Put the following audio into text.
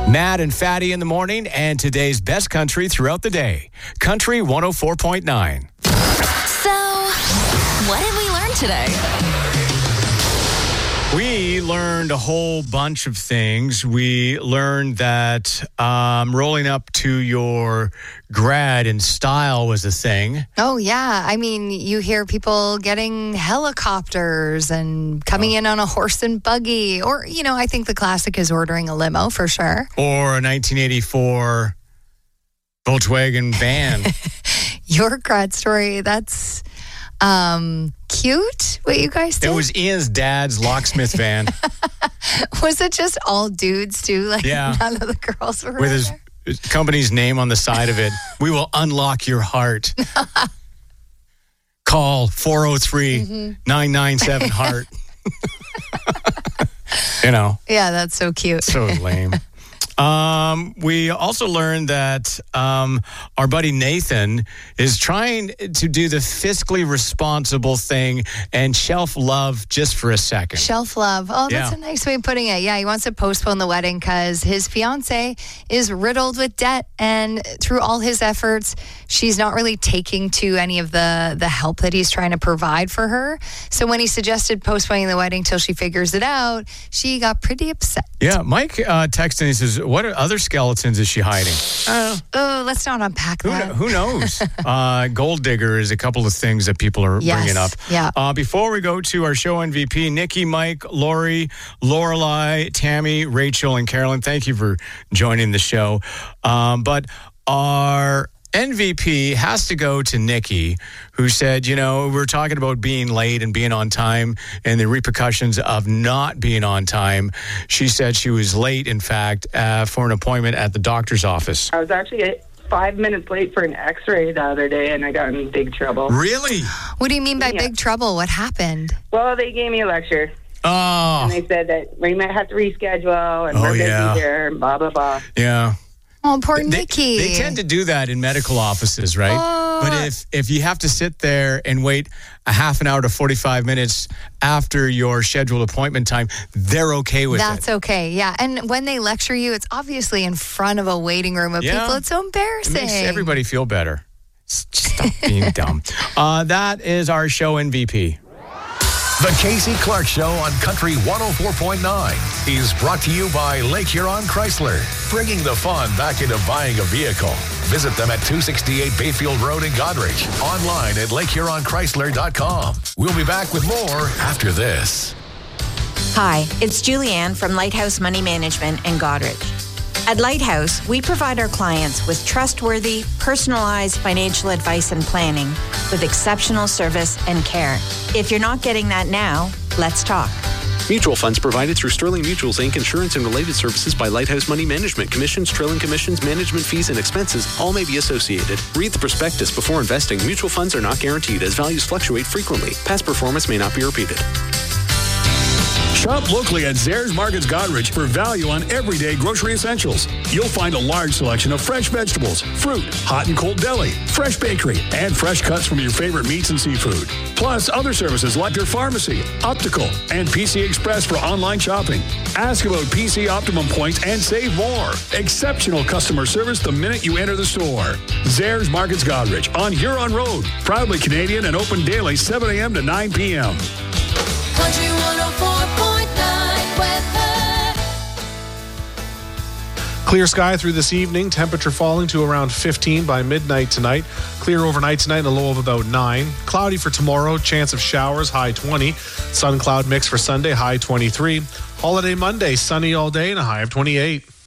Matt and Fatty in the morning, and today's best country throughout the day. Country 104.9. So, what did we learn today? We learned a whole bunch of things. We learned that rolling up to your grad in style was a thing. Oh, yeah. I mean, you hear people getting helicopters and coming in on a horse and buggy. Or, I think the classic is ordering a limo for sure. Or a 1984 Volkswagen van. Your grad story, that's cute, what you guys did? It was Ian's dad's locksmith van. Was it just all dudes too? Like, yeah. None of the girls were with his company's name on the side of it. We will unlock your heart. Call 403-997-HEART. Yeah, that's so cute. So lame. We also learned that our buddy Nathan is trying to do the fiscally responsible thing and shelf love just for a second. Shelf love. Oh, that's a nice way of putting it. Yeah, he wants to postpone the wedding because his fiance is riddled with debt, and through all his efforts, she's not really taking to any of the help that he's trying to provide for her. So when he suggested postponing the wedding till she figures it out, she got pretty upset. Yeah, Mike texted and he says, what other skeletons is she hiding? Oh, let's not unpack that. Who knows? Gold digger is a couple of things that people are bringing up. Yeah. Before we go to our show MVP, Nikki, Mike, Lori, Lorelei, Tammy, Rachel, and Carolyn, thank you for joining the show. But our MVP has to go to Nikki, who said, we're talking about being late and being on time and the repercussions of not being on time. She said she was late, in fact, for an appointment at the doctor's office. I was actually 5 minutes late for an x-ray the other day, and I got in big trouble. Really? What do you mean by big trouble? What happened? Well, they gave me a lecture. Oh. And they said that we might have to reschedule, and we're busy here, and blah, blah, blah. Yeah. Oh, poor Nikki. They tend to do that in medical offices, right? But if you have to sit there and wait a half an hour to 45 minutes after your scheduled appointment time, they're okay with it. That's okay, yeah. And when they lecture you, it's obviously in front of a waiting room of people. It's so embarrassing. It makes everybody feel better. Stop being dumb. That is our show MVP. The Casey Clark Show on Country 104.9 is brought to you by Lake Huron Chrysler, bringing the fun back into buying a vehicle. Visit them at 268 Bayfield Road in Goderich. Online at lakehuronchrysler.com. We'll be back with more after this. Hi, it's Julianne from Lighthouse Money Management in Goderich. At Lighthouse, we provide our clients with trustworthy, personalized financial advice and planning with exceptional service and care. If you're not getting that now, let's talk. Mutual funds provided through Sterling Mutual's Inc. Insurance and related services by Lighthouse Money Management. Commissions, trailing commissions, management fees, and expenses all may be associated. Read the prospectus before investing. Mutual funds are not guaranteed as values fluctuate frequently. Past performance may not be repeated. Shop locally at Zehrs Markets Goderich for value on everyday grocery essentials. You'll find a large selection of fresh vegetables, fruit, hot and cold deli, fresh bakery, and fresh cuts from your favorite meats and seafood. Plus other services like your pharmacy, optical, and PC Express for online shopping. Ask about PC Optimum points and save more. Exceptional customer service the minute you enter the store. Zehrs Markets Goderich on Huron Road. Proudly Canadian and open daily 7 a.m. to 9 p.m. Country 104.9 weather. Clear sky through this evening. Temperature falling to around 15 by midnight tonight. Clear overnight tonight and a low of about 9. Cloudy for tomorrow. Chance of showers, high 20. Sun cloud mix for Sunday, high 23. Holiday Monday, sunny all day and a high of 28.